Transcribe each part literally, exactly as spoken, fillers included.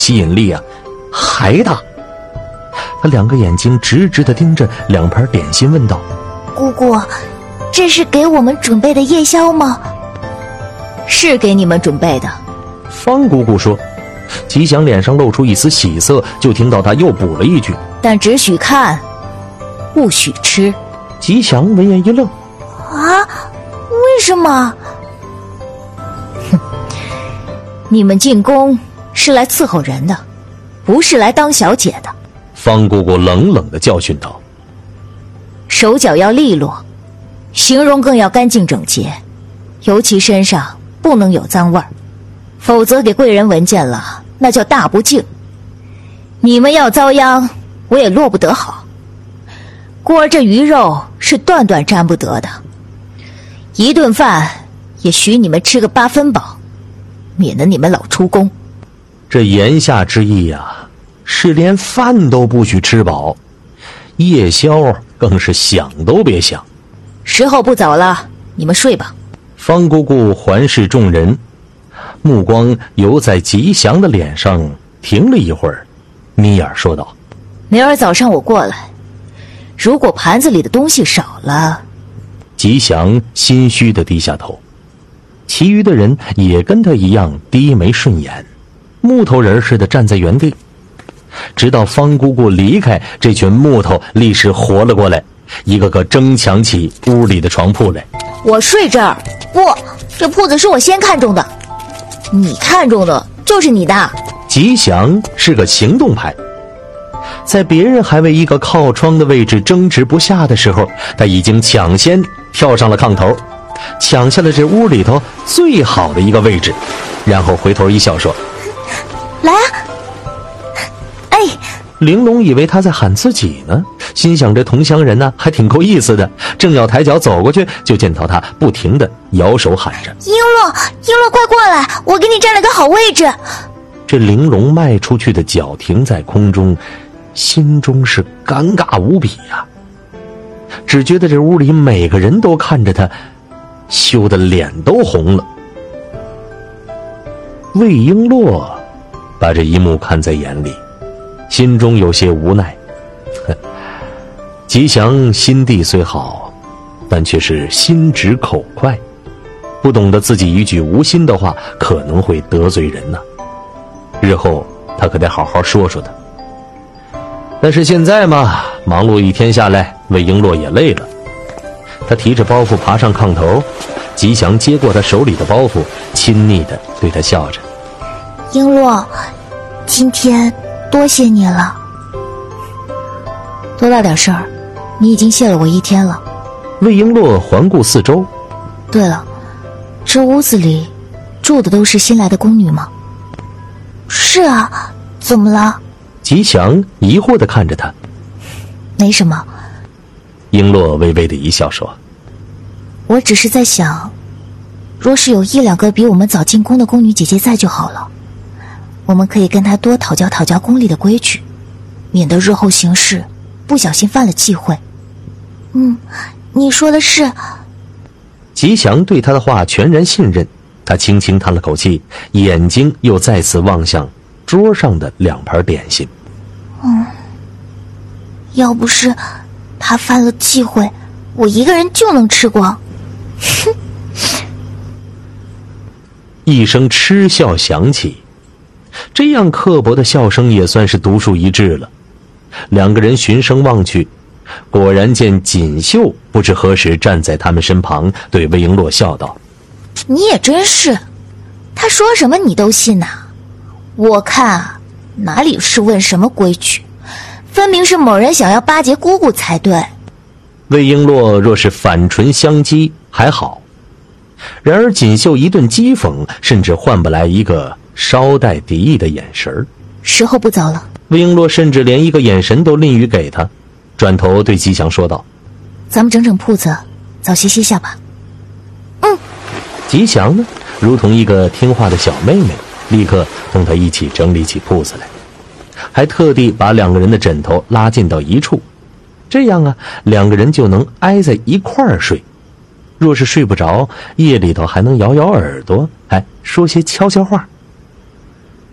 吸引力啊还大。他两个眼睛直直地盯着两盘点心，问道： 姑姑，这是给我们准备的夜宵吗？ 是给你们准备的。 方姑姑说。吉祥脸上露出一丝喜色，就听到他又补了一句： 但只许看，不许吃。 吉祥闻言一愣： 啊，为什么？ 哼，你们进宫是来伺候人的，不是来当小姐的。 方姑姑冷冷地教训道： 手脚要利落，形容更要干净整洁，尤其身上不能有脏味儿，否则给贵人闻见了，那叫大不敬。你们要遭殃，我也落不得好。故而这鱼肉是断断沾不得的，一顿饭也许你们吃个八分饱，免得你们老出宫。 这言下之意呀、啊，是连饭都不许吃饱，夜宵更是想都别想。 时候不早了，你们睡吧。 方姑姑环视众人，目光游在吉祥的脸上停了一会儿，眯眼说道： 明儿早上我过来，如果盘子里的东西少了…… 吉祥心虚地低下头，其余的人也跟他一样低眉顺眼，木头人似的站在原地。直到方姑姑离开，这群木头立时活了过来，一个个争抢起屋里的床铺来。 我睡这儿。 不，这铺子是我先看中的。 你看中的就是你的。 吉祥是个行动派，在别人还为一个靠窗的位置争执不下的时候，他已经抢先跳上了炕头，抢下了这屋里头最好的一个位置，然后回头一笑说： 来啊！哎， 玲珑以为他在喊自己呢，心想这同乡人呢还挺够意思的，正要抬脚走过去，就见到他不停地摇手喊着： 璎珞，璎珞，快过来，我给你占了个好位置。 这玲珑迈出去的脚停在空中，心中是尴尬无比呀、啊，只觉得这屋里每个人都看着他，羞得脸都红了。魏璎珞把这一幕看在眼里，心中有些无奈。吉祥心地虽好，但却是心直口快，不懂得自己一句无心的话可能会得罪人呢、啊。日后他可得好好说说他。但是现在嘛，忙碌一天下来，魏璎珞也累了。他提着包袱爬上炕头，吉祥接过他手里的包袱，亲昵地对他笑着： 璎珞，今天多谢你了。 多大点事儿，你已经谢了我一天了。 魏璎珞环顾四周。 对了，这屋子里住的都是新来的宫女吗？ 是啊，怎么了？ 吉祥疑惑地看着他。 没什么。 璎珞微微的一笑说： 我只是在想，若是有一两个比我们早进宫的宫女姐姐在就好了，我们可以跟她多讨教讨教宫里的规矩，免得日后行事不小心犯了忌讳。 嗯，你说的是。 吉祥对他的话全然信任，他轻轻叹了口气，眼睛又再次望向桌上的两盘点心。 嗯，要不是他犯了忌讳，我一个人就能吃光。哼！ 一声嗤笑响起，这样刻薄的笑声也算是独树一帜了。两个人循声望去，果然见锦绣不知何时站在他们身旁，对魏璎珞笑道： 你也真是，他说什么你都信呐、啊？我看啊，哪里是问什么规矩，分明是某人想要巴结姑姑才对。 魏璎珞若是反唇相讥还好，然而锦绣一顿讥讽，甚至换不来一个稍带敌意的眼神。 时候不早了。 魏璎珞甚至连一个眼神都吝于给他，转头对吉祥说道： 咱们整整铺子，早些歇下吧。 嗯。 吉祥呢，如同一个听话的小妹妹，立刻同他一起整理起铺子来，还特地把两个人的枕头拉近到一处，这样啊，两个人就能挨在一块儿睡。若是睡不着，夜里头还能摇摇耳朵，还说些悄悄话。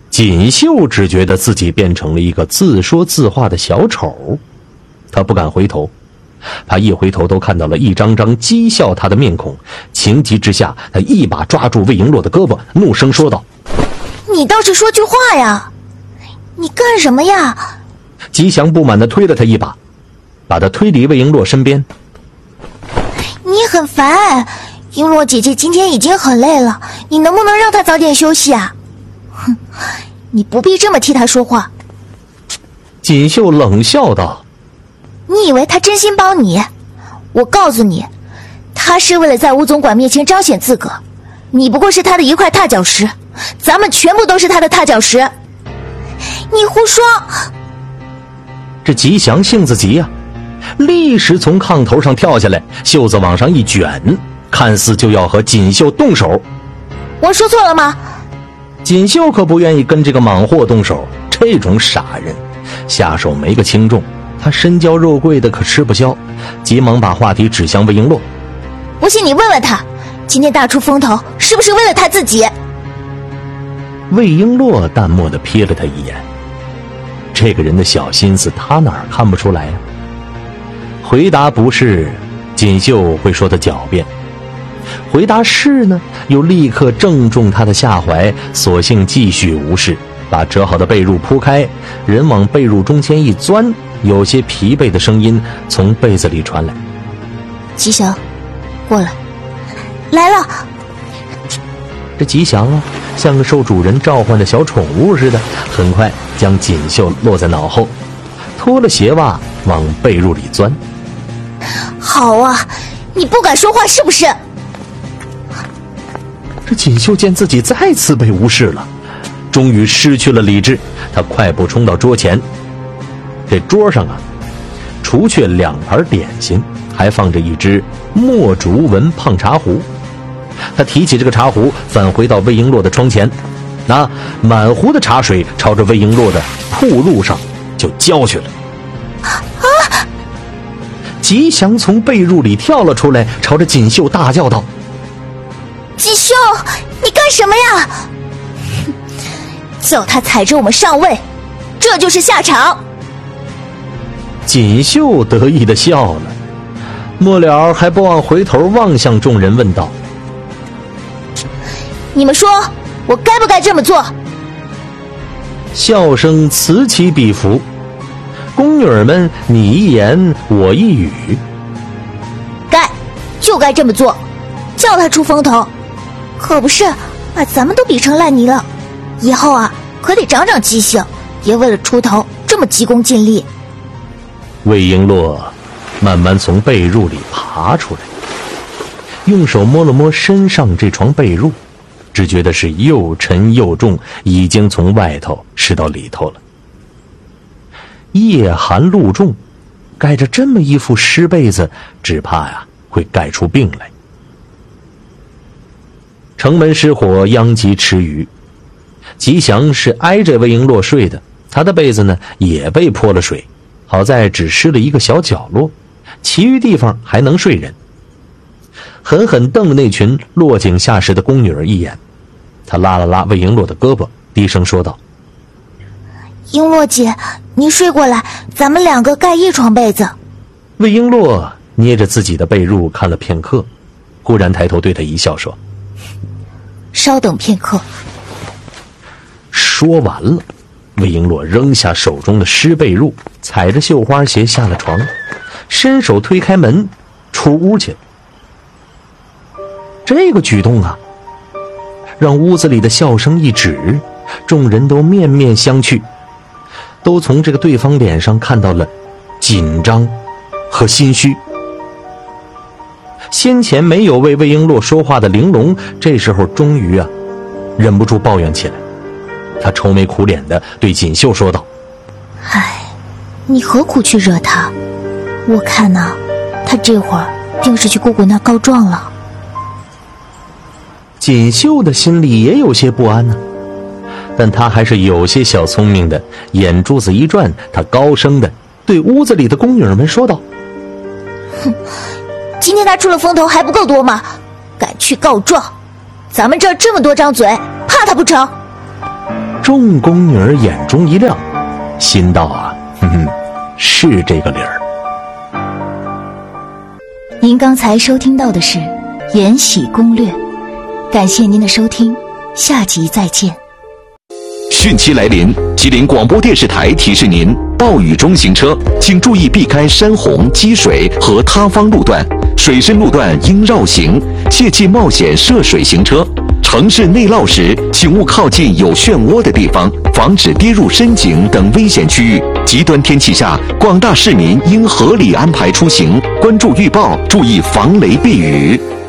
锦绣只觉得自己变成了一个自说自话的小丑，他不敢回头，他一回头都看到了一张张讥笑他的面孔。情急之下，他一把抓住魏璎珞的胳膊，怒声说道： 你倒是说句话呀，你干什么呀？ 吉祥不满地推了他一把，把他推离魏璎珞身边。 你很烦，璎珞姐姐今天已经很累了，你能不能让她早点休息啊？哼，你不必这么替她说话。 锦绣冷笑道： 你以为她真心帮你？我告诉你，她是为了在吴总管面前彰显自个，你不过是她的一块踏脚石，咱们全部都是她的踏脚石。你胡说！ 这吉祥性子急呀、啊，立时从炕头上跳下来，袖子往上一卷，看似就要和锦绣动手。 我说错了吗？ 锦绣可不愿意跟这个莽货动手，这种傻人下手没个轻重，他身娇肉贵的可吃不消，急忙把话题指向魏璎珞。 不信你问问他，今天大出风头是不是为了他自己？ 魏璎珞淡漠地瞥了他一眼，这个人的小心思他哪儿看不出来呀、啊？回答不是，锦绣会说他狡辩；回答是呢，又立刻正中他的下怀，索性继续无视，把折好的被褥铺开，人往被褥中间一钻，有些疲惫的声音从被子里传来： 吉祥，过来。来了。 这吉祥啊，像个受主人召唤的小宠物似的，很快将锦绣落在脑后，脱了鞋袜往被褥里钻。 好啊，你不敢说话是不是？ 这锦绣见自己再次被无视了，终于失去了理智，他快步冲到桌前。这桌上啊，除却两盘点心，还放着一只墨竹纹胖茶壶。他提起这个茶壶，返回到魏璎珞的窗前，拿满壶的茶水朝着魏璎珞的铺路上就浇去了。 啊！ 吉祥从被褥里跳了出来，朝着锦绣大叫道： 锦绣，你干什么呀？叫他踩着我们上位，这就是下场。 锦绣得意地笑了，末了还不忘回头望向众人问道： 你们说我该不该这么做？ 笑声此起彼伏，宫女们你一言我一语。 该，就该这么做，叫他出风头，可不是把咱们都比成烂泥了。以后啊，可得长长记性，别为了出头这么急功近利。 魏璎珞慢慢从被褥里爬出来，用手摸了摸身上这床被褥，只觉得是又沉又重，已经从外头湿到里头了。夜寒露重，盖着这么一副湿被子，只怕呀会盖出病来。城门失火，殃及池鱼。吉祥是挨着魏璎珞睡的，他的被子呢也被泼了水，好在只湿了一个小角落，其余地方还能睡人。狠狠瞪了那群落井下石的宫女儿一眼，他拉了拉魏璎珞的胳膊，低声说道： 璎珞姐，你睡过来，咱们两个盖一床被子。 魏璎珞捏着自己的被褥看了片刻，忽然抬头对他一笑说： 稍等片刻。 说完了，魏璎珞扔下手中的湿被褥，踩着绣花鞋下了床，伸手推开门出屋去了。这个举动啊，让屋子里的笑声一止，众人都面面相觑，都从这个对方脸上看到了紧张和心虚。先前没有为魏璎珞说话的玲珑，这时候终于啊忍不住抱怨起来。他愁眉苦脸地对锦绣说道： 唉，你何苦去惹他？我看呐、啊，他这会儿定是去姑姑那告状了。 锦绣的心里也有些不安呢、啊，但他还是有些小聪明的，眼珠子一转，他高声地对屋子里的宫女们说道： 哼，今天他出了风头还不够多吗？敢去告状，咱们这儿这么多张嘴，怕他不成？ 众宫女儿眼中一亮，心道啊，哼哼，是这个理儿。 您刚才收听到的是《延禧攻略》，感谢您的收听，下集再见。 汛期来临，吉林广播电视台提示您：暴雨中行车，请注意避开山洪、积水和塌方路段，水深路段应绕行，切忌冒险涉水行车。城市内涝时，请勿靠近有漩涡的地方，防止跌入深井等危险区域。极端天气下，广大市民应合理安排出行，关注预报，注意防雷避雨。